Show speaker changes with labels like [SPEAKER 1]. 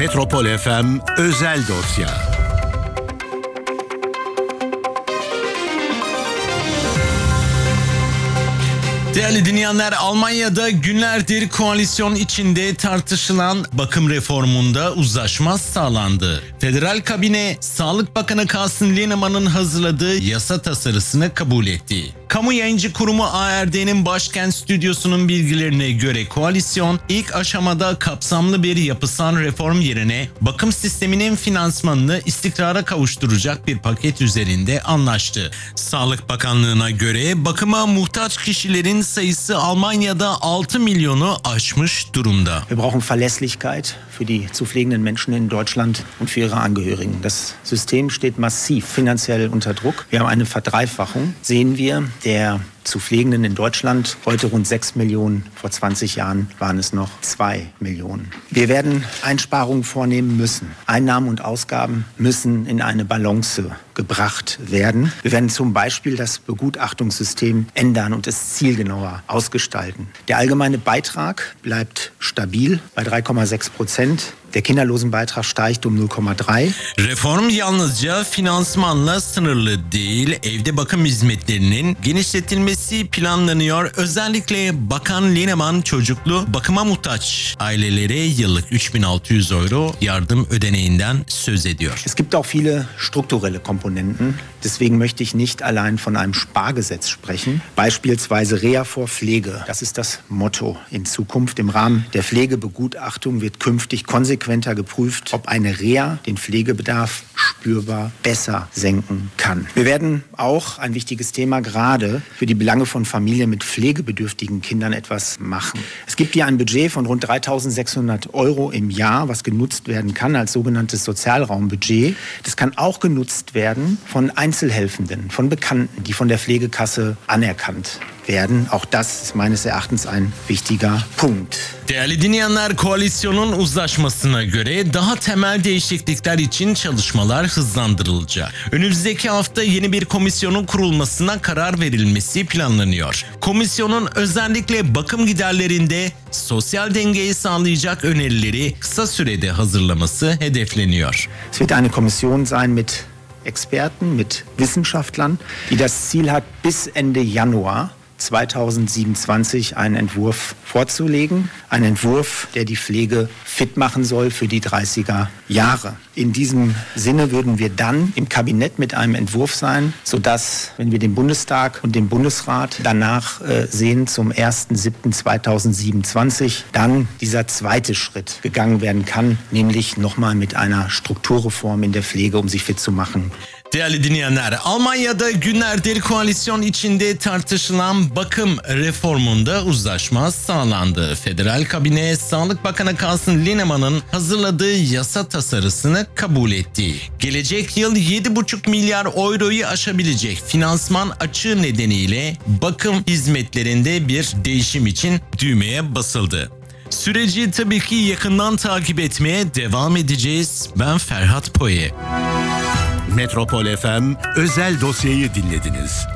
[SPEAKER 1] Metropol FM Özel Dosya.
[SPEAKER 2] Değerli dinleyenler, Almanya'da günlerdir koalisyon içinde tartışılan bakım reformunda uzlaşma sağlandı. Federal kabine, Sağlık Bakanı Carsten Linneman'ın hazırladığı yasa tasarısını kabul etti. Kamu yayıncı kurumu ARD'nin başkent stüdyosunun bilgilerine göre koalisyon ilk aşamada kapsamlı bir yapısal reform yerine bakım sisteminin finansmanını istikrara kavuşturacak bir paket üzerinde anlaştı. Sağlık Bakanlığı'na göre bakıma muhtaç kişilerin sayısı Almanya'da 6 milyonu aşmış durumda.
[SPEAKER 3] Wir brauchen Verlässlichkeit für die zu pflegenden Menschen in Deutschland und für ihre Angehörigen. Das System steht massiv finanziell unter Druck. Wir haben eine Verdreifachung, sehen wir, der zu Pflegenden in Deutschland. Heute rund 6 Millionen, vor 20 Jahren waren es noch 2 Millionen. Wir werden Einsparungen vornehmen müssen. Einnahmen und Ausgaben müssen in eine Balance gebracht werden. Wir werden zum Beispiel das Begutachtungssystem ändern und es zielgenauer ausgestalten. Der allgemeine Beitrag bleibt stabil bei 3,6%. Der Kinderlosenbeitrag steigt um 0,3.
[SPEAKER 2] Reform yalnızca finansmanla sınırlı değil, evde bakım hizmetlerinin genişletilmesi planlanıyor. Özellikle Bakan Linnemann çocuklu bakıma muhtaç ailelere yıllık 3.600 euro yardım ödeneğinden söz ediyor.
[SPEAKER 3] Es gibt auch viele strukturelle Komponenten. Deswegen möchte ich nicht allein von einem Spargesetz sprechen. Beispielsweise Reha vor Pflege. Das ist das Motto in Zukunft. Im Rahmen der Pflegebegutachtung wird künftig konsequenter geprüft, ob eine Reha den Pflegebedarf spürbar besser senken kann. Wir werden auch, ein wichtiges Thema, gerade für die Belange von Familien mit pflegebedürftigen Kindern etwas machen. Es gibt hier ein Budget von rund 3.600 Euro im Jahr, was genutzt werden kann als sogenanntes Sozialraumbudget. Das kann auch genutzt werden von Einzelhelfenden, von Bekannten, die von der Pflegekasse anerkannt werden. Auch das ist meines Erachtens ein wichtiger Punkt.
[SPEAKER 2] Değerli dinleyenler, koalisyonun uzlaşmasına göre daha temel değişiklikler için çalışmalar hızlandırılacak. Önümüzdeki hafta yeni bir komisyonun kurulmasına karar verilmesi planlanıyor. Komisyonun özellikle bakım giderlerinde sosyal dengeyi sağlayacak önerileri kısa sürede hazırlaması hedefleniyor.
[SPEAKER 3] Es wird eine Kommission sein mit Experten, mit Wissenschaftlern, die das Ziel hat, bis Ende Januar 2027 einen Entwurf vorzulegen. Ein Entwurf, der die Pflege fit machen soll für die 30er Jahre. In diesem Sinne würden wir dann im Kabinett mit einem Entwurf sein, sodass, wenn wir den Bundestag und den Bundesrat danach sehen, zum 1.7.2027, dann dieser zweite Schritt gegangen werden kann, nämlich nochmal mit einer Strukturreform in der Pflege, um sie fit zu machen.
[SPEAKER 2] Değerli dinleyenler, Almanya'da günlerdir koalisyon içinde tartışılan bakım reformunda uzlaşma sağlandı. Federal kabine, Sağlık Bakanı Carsten Linnemann'ın hazırladığı yasa tasarısını kabul etti. Gelecek yıl 7,5 milyar euroyu aşabilecek finansman açığı nedeniyle bakım hizmetlerinde bir değişim için düğmeye basıldı. Süreci tabii ki yakından takip etmeye devam edeceğiz. Ben Ferhat Poye.
[SPEAKER 1] Metropol FM Özel Dosya'yı dinlediniz.